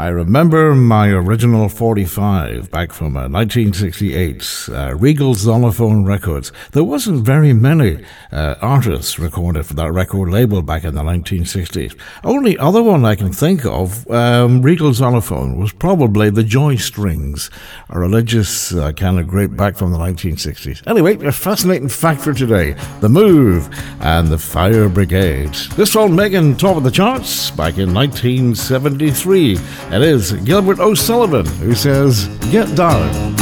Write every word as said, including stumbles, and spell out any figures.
I remember my original forty-five back from uh, nineteen sixty-eight, uh, Regal Xylophone Records. There wasn't very many uh, artists recorded for that record label back in the nineteen sixties. Only other one I can think of, um, Regal Xylophone, was probably the Joy Strings, a religious uh, kind of group back from the nineteen sixties. Anyway, a fascinating fact for today: The Move and the Fire Brigade. This one making top of the charts back in nineteen seventy-three. It is Gilbert O'Sullivan who says, "Get Down."